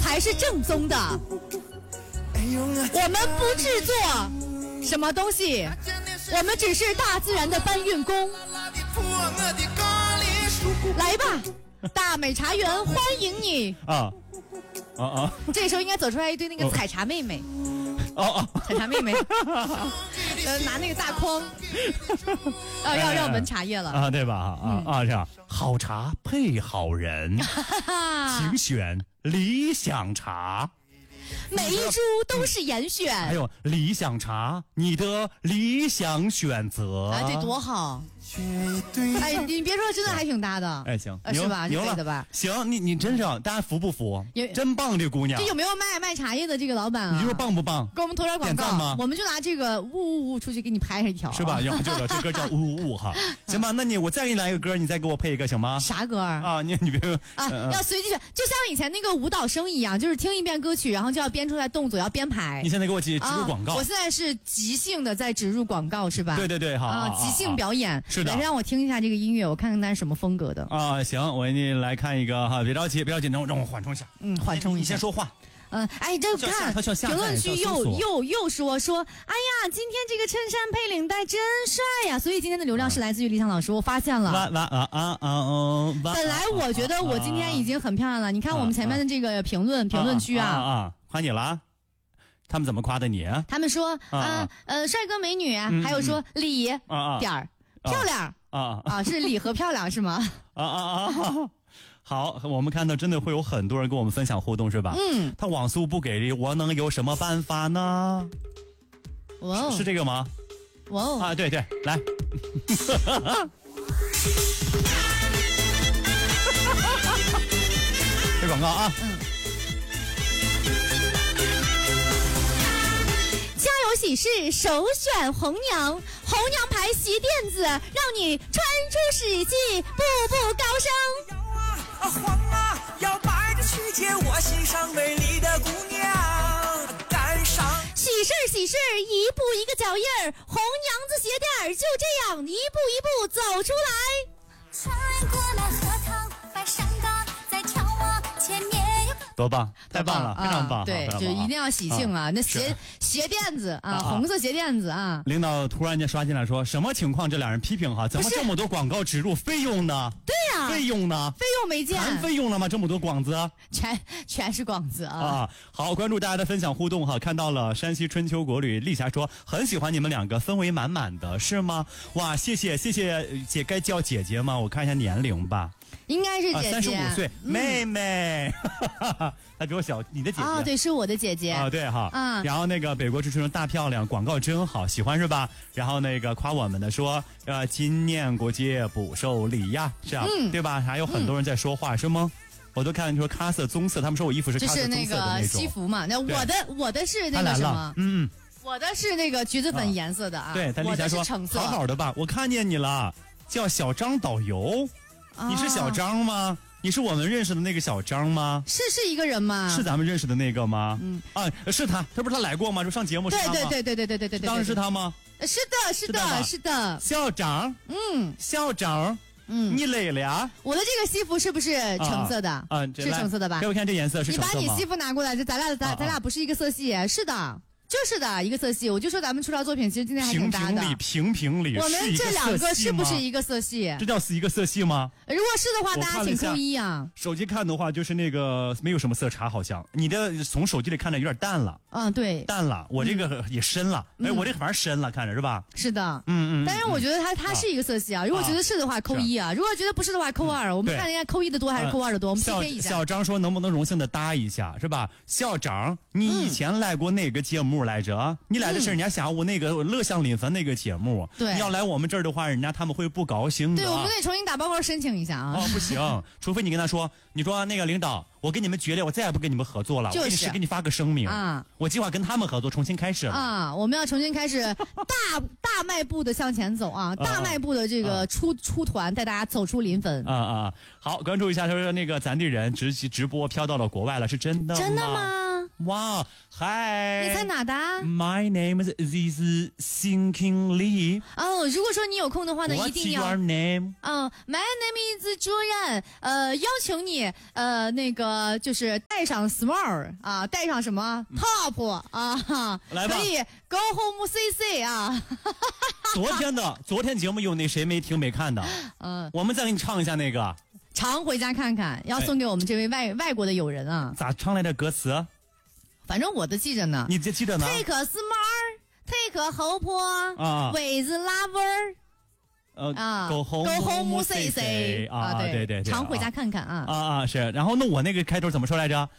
才是正宗的。我们不制作什么东西，我们只是大自然的搬运工。来吧，大美茶园欢迎你啊！这时候应该走出来一堆那个采茶妹妹。采茶妹妹，拿那个大筐，要闻茶叶了啊， 对吧？这样好茶配好人，请选理想茶。 每一株都是严选。 还有理想茶，你的理想选择。 啊，这多好！哎，你别说，真的还挺搭的。 哎，行， 是吧？ 牛了的吧？ 行，你真是，大家服不服？真棒，这姑娘。 这有没有卖茶叶的这个老板啊？ 你说棒不棒？ 给我们投点广告吗？我们就拿这个呜出去给你拍上一条， 是吧？然后这歌叫呜哈，行吧？那我再给你来一个歌，你再给我配一个行吗？ 啥歌啊？ 你别要随机选，就像以前那个舞蹈生一样，就是听一遍歌曲，然后就要编出来动作，要编排。 你现在给我植入广告， 我现在是即兴的在植入广告，是吧？ 对，好即兴表演。 是的， 来让我听一下这个音乐，我看看它是什么风格的啊。行，我给你来看一个哈，别着急，让我缓冲一下。 缓冲一下。 你先说话。 这看评论区又说，哎呀，今天这个衬衫配领带真帅呀！所以今天的流量是来自于李想老师，我发现了。本来我觉得我今天已经很漂亮了，你看我们前面的这个评论区啊， 夸你了。他们怎么夸的你？ 他们说帅哥美女，还有说李点儿漂亮是李和漂亮是吗？ 好，我们看到真的会有很多人跟我们分享互动，是吧？他网速不给力，我能有什么办法呢？是这个吗？对，来。这广告啊。 家有喜事，首选红娘牌鞋垫子，让你穿出史记，步步高升。 晃啊，摇摆着去接我心上美丽的姑娘，赶上喜事，一步一个脚印儿，红娘子鞋垫儿就这样一步一步走出来。 穿过了荷塘，把山岗在眺望，前面有多棒，太棒了，非常棒。 对，就一定要喜庆啊！那鞋垫子啊，红色鞋垫子啊。 领导突然间刷进来说，什么情况？这两人批评哈，怎么这么多广告植入费用呢？ 对呀， 费用呢？ 费用没见， 谈费用了吗？这么多广子， 全是广子啊！ 好，关注大家的分享互动哈，看到了山西春秋国旅丽霞说很喜欢你们两个，氛围满满的，是吗？哇，谢谢姐，该叫姐姐吗？我看一下年龄吧。 应该是姐姐 ，35岁，妹妹，她比我小，你的姐姐对，是我的姐姐对哈，然后那个北国之春大漂亮，广告真好，喜欢是吧？然后那个夸我们的说，今年过节不收礼呀，是啊，对吧？还有很多人在说话，是吗？我都看说咖色棕色，他们说我衣服是咖色棕色的那种， 就是那个西服嘛。那我的是那个什么？我的是那个橘子粉颜色的啊。 对， 我的是橙色。好的吧？我看见你了，叫小张导游。你是小张吗？你是我们认识的那个小张吗？ 是一个人吗？ 是咱们认识的那个吗？是他不是他来过吗？就上节目是他吗？ 对， 当然是他吗？ 是的。 校长，校长，你累了呀？ 我的这个西服是不是橙色的？是橙色的吧？ 给我看这颜色是橙色吗？ 你把你西服拿过来，咱俩不是一个色系，是的。就是的一个色系，我就说咱们出道作品其实今天还挺搭的。 评评理， 我们这两个是不是一个色系？ 这叫一个色系吗？ 如果是的话，大家请扣一啊。 手机看的话，就是那个没有什么色差，好像你的从手机里看着有点淡了。 对， 淡了。我这个也深了，我这个反正深了，看着是吧？ 是的，但是我觉得它是一个色系啊。如果觉得是的话，扣一啊；如果觉得不是的话，扣2。我们看人家扣一的多还是扣2的多？我们 PK 一下。 小张说能不能荣幸的搭一下，是吧？校长，你以前来过哪个节目来着？你来的是人家下午那个乐享临汾那个节目， 对， 你要来我们这儿的话，人家他们会不高兴的。 对，我们得重新打报告申请一下啊。 不行，除非你跟他说，你说那个领导，我跟你们决裂，我再也不跟你们合作了，我给你发个声明啊，我计划跟他们合作，重新开始了啊，我们要重新开始，大迈步的向前走啊，大迈步的这个出团，带大家走出临汾好，关注一下，他说那个咱的人直播飘到了国外了，是真的吗？ 真的吗？ 哇，嗨， 你猜哪的 ？My name is Thinking Lee。 哦，如果说你有空的话呢，一定要。 What's your name？ My name is 朱然。邀请你那个就是带上 small 啊，带上什么 top 啊， 来吧， 可以 go home CC 啊。 昨天节目有那谁没听没看的？我们再给你唱一下那个。 常回家看看，要送给我们这位外国的友人啊。 咋唱来的歌词？ 反正我都记着呢。 你记着呢 ？Take smart, take hope 啊 ，with lover。 go home CC 啊，对， 常回家看看啊。 是。然后那我那个开头怎么说来着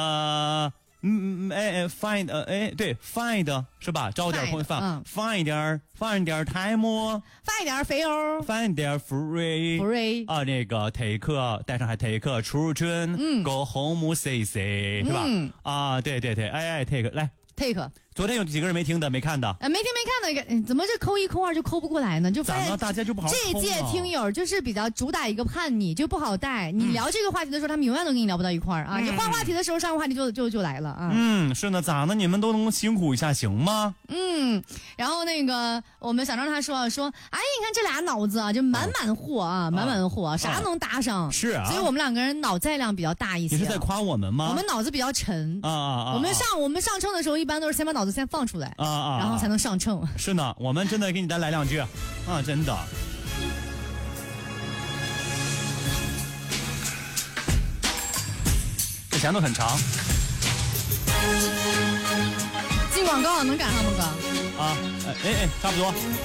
？find 对 find 是吧？找点空find 点 time， find 点肥欧 ，find 点 free 啊，那个 take 带上还 take 出春，go home CC 是吧？对，take 来 take。 昨天有几个人没听的没看的？ 没听没看的，怎么这扣一扣二就扣不过来呢？就发现大家就不好。 这届听友就是比较主打一个叛逆，就不好带。你聊这个话题的时候，他们永远都跟你聊不到一块儿啊。你换话题的时候，上个话题就来了啊。 是呢，咋呢？你们都能辛苦一下行吗？ 然后那个我们小张他说，哎，你看这俩脑子啊，就满满货啊，满满货，啥能搭上？ 是啊。 所以我们两个人脑载量比较大一些。 你是在夸我们吗？ 我们脑子比较沉我们上秤的时候，一般都是先把脑子先放出来然后才能上秤。 是呢，我们真的给你再来两句真的。这前头很长。 进广告能赶上吗，哥？ 差不多。